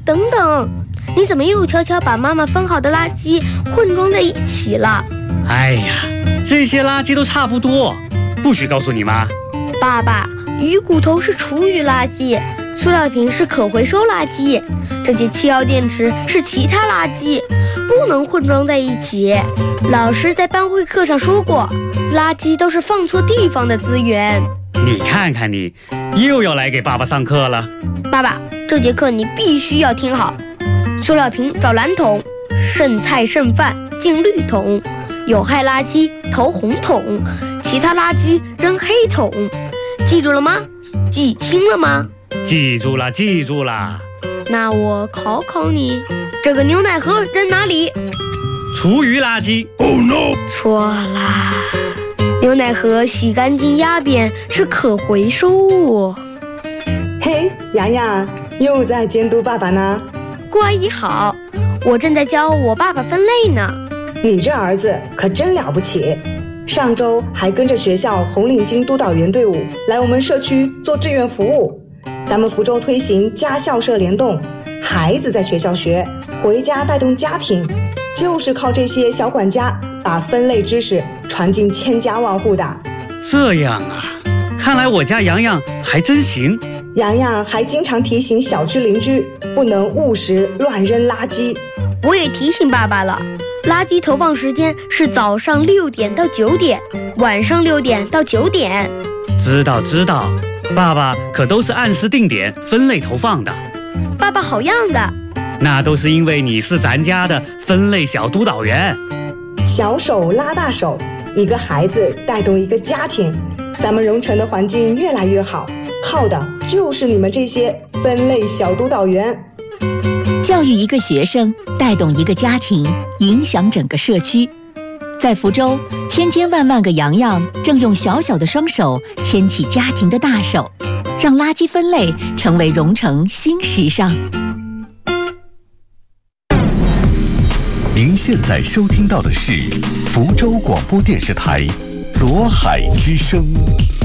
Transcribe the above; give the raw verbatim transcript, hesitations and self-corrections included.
等等，你怎么又悄悄把妈妈分好的垃圾混装在一起了？ 哎呀，这些垃圾都差不多，不许告诉你妈。 爸爸，鱼骨头是厨余垃圾，塑料瓶是可回收垃圾，这节气药电池是其他垃圾，不能混装在一起。老师在班会课上说过，垃圾都是放错地方的资源。 你看看你，又要来给爸爸上课了。 爸爸，这节课你必须要听好。塑料瓶找蓝桶，剩菜剩饭进绿桶，有害垃圾投红桶，其他垃圾扔黑桶。记住了吗？记清了吗？ 记住了，记住了。 那我考考你，这个牛奶盒扔哪里？ 厨余垃圾。 Oh no！ 错啦，牛奶盒洗干净压扁是可回收物。 嘿，洋洋又在监督爸爸呢。 顾阿姨好，我正在教我爸爸分类呢。 你这儿子可真了不起，上周还跟着学校红领巾督导员队伍来我们社区做志愿服务。咱们福州推行家校社联动，孩子在学校学，回家带动家庭，就是靠这些小管家把分类知识传进千家万户的。 这样啊，看来我家洋洋还真行。 洋洋还经常提醒小区邻居不能误食乱扔垃圾。 我也提醒爸爸了，垃圾投放时间是早上六点到九点，晚上六点到九点。 知道知道，爸爸可都是按时定点分类投放的。 爸爸好样的， 那都是因为你是咱家的分类小督导员。 小手拉大手，一个孩子带动一个家庭，咱们蓉城的环境越来越好，靠的就是你们这些分类小督导员。 教育一个学生，带动一个家庭，影响整个社区。在福州，千千万万个洋洋正用小小的双手牵起家庭的大手，让垃圾分类成为蓉城新时尚。 您现在收听到的是福州广播电视台左海之声。